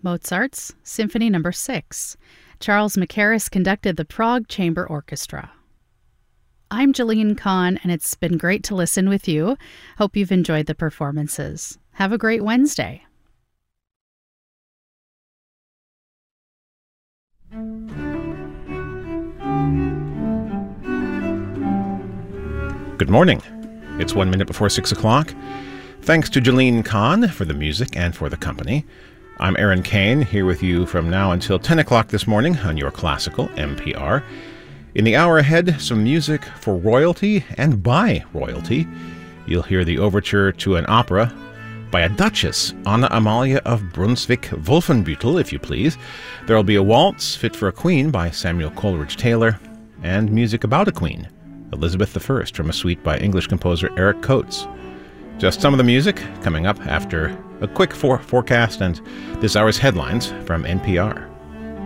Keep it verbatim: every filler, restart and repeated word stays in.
Mozart's Symphony Number six. Charles Mackerras conducted the Prague Chamber Orchestra. I'm Jalene Kahn, and it's been great to listen with you. Hope you've enjoyed the performances. Have a great Wednesday. Good morning. It's one minute before six o'clock. Thanks to Jalene Kahn for the music and for the company. I'm Aaron Kane, here with you from now until ten o'clock this morning on your classical N P R. In the hour ahead, some music for royalty and by royalty. You'll hear the overture to an opera by a Duchess, Anna Amalia of Brunswick-Wolfenbüttel, if you please. There'll be a waltz fit for a queen by Samuel Coleridge Taylor, and music about a queen, Elizabeth the First, from a suite by English composer Eric Coates. Just some of the music coming up after a quick for- forecast and this hour's headlines from N P R.